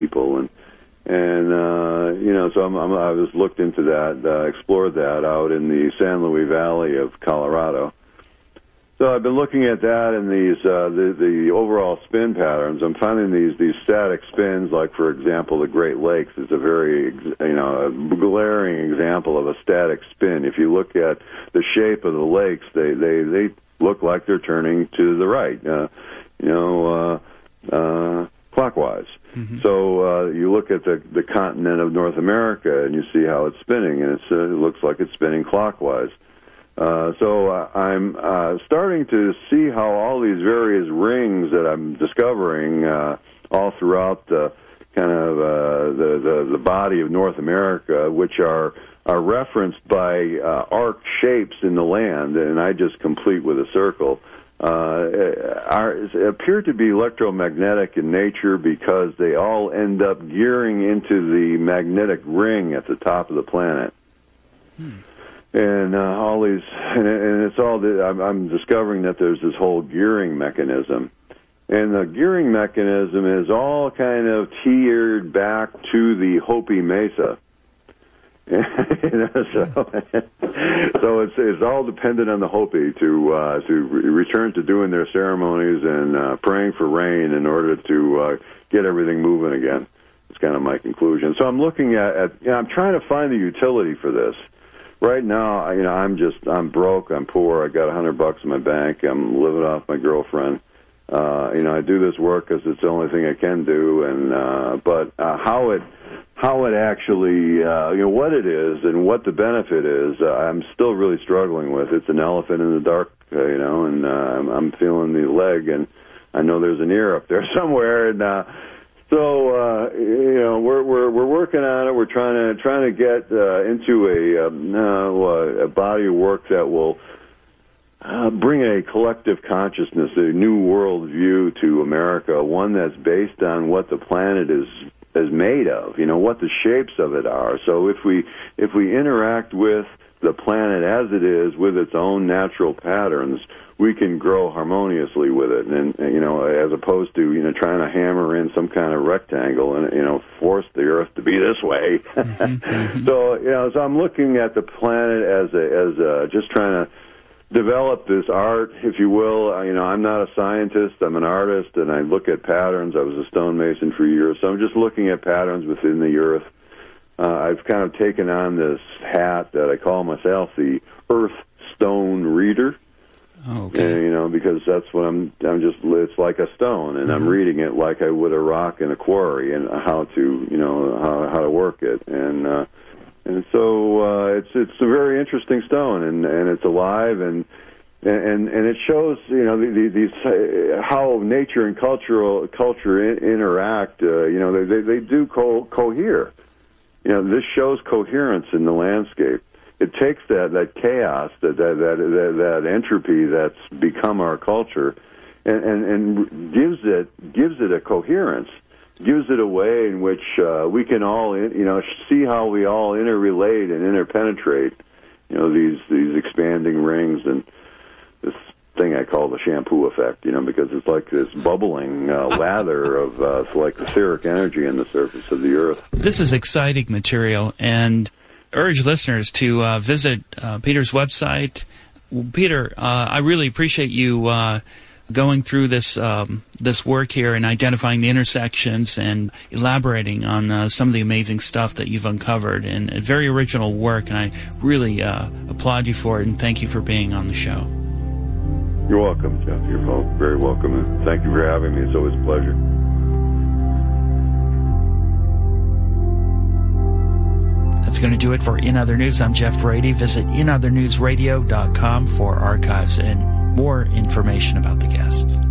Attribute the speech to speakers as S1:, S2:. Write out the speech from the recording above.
S1: people, and so I was looked into that, explored that out in the San Luis Valley of Colorado. So I've been looking at that and these the overall spin patterns. I'm finding these static spins, like for example, the Great Lakes is a very a glaring example of a static spin. If you look at the shape of the lakes, they look like they're turning to the right, clockwise. Mm-hmm. So you look at the continent of North America and you see how it's spinning, and it looks like it's spinning clockwise. So I'm starting to see how all these various rings that I'm discovering all throughout the kind of the body of North America, which are referenced by arc shapes in the land, and I just complete with a circle, appear to be electromagnetic in nature because they all end up gearing into the magnetic ring at the top of the planet. And all these, and it's all. I'm discovering that there's this whole gearing mechanism, and the gearing mechanism is all kind of tiered back to the Hopi Mesa. So it's all dependent on the Hopi to return to doing their ceremonies and praying for rain in order to get everything moving again. It's kind of my conclusion. So I'm looking at I'm trying to find the utility for this. Right now, I'm broke, I'm poor, I got $100 in my bank, I'm living off my girlfriend. I do this work because it's the only thing I can do, and but how it actually, what it is and what the benefit is, I'm still really struggling with. It's an elephant in the dark, and I'm feeling the leg, and I know there's an ear up there somewhere, and so we're working on it. We're trying to get into a body of work that will bring a collective consciousness, a new world view to America, one that's based on what the planet is made of, what the shapes of it are. So if we interact with the planet as it is, with its own natural patterns, we can grow harmoniously with it, and as opposed to trying to hammer in some kind of rectangle and force the Earth to be this way. Mm-hmm. So I'm looking at the planet as just trying to develop this art, if you will. I'm not a scientist. I'm an artist, and I look at patterns. I was a stonemason for years, so I'm just looking at patterns within the Earth. I've kind of taken on this hat that I call myself the Earth Stone Reader.
S2: Oh, okay.
S1: And, because that's what it's like a stone, and I'm reading it like I would a rock in a quarry, and how to, how to work it. And so it's a very interesting stone, and it's alive, and it shows, these how nature and culture interact, they do cohere. This shows coherence in the landscape. It takes that chaos, that entropy that's become our culture, and gives it a coherence, gives it a way in which we can all see how we all interrelate and interpenetrate. These expanding rings and this thing I call the shampoo effect. Because it's like this bubbling lather of like etheric energy in the surface of the Earth.
S2: This is exciting material, and urge listeners to visit Peter's website. Peter, I really appreciate you going through this work here and identifying the intersections and elaborating on some of the amazing stuff that you've uncovered, and a very original work, and I really applaud you for it, and thank you for being on the show.
S1: You're welcome, Jeff. You're very welcome, and thank you for having me. It's always a pleasure.
S2: That's going to do it for In Other News. I'm Jeff Brady. Visit inothernewsradio.com for archives and more information about the guests.